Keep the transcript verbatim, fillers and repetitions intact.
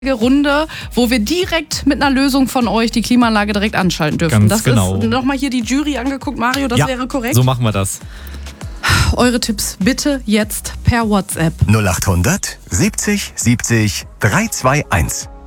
Runde, wo wir direkt mit einer Lösung von euch die Klimaanlage direkt anschalten dürfen. Ganz das genau. ist nochmal hier die Jury angeguckt, Mario, das ja, wäre korrekt? So machen wir das. Eure Tipps bitte jetzt per WhatsApp. null acht hundert siebzig siebzig drei zwei eins.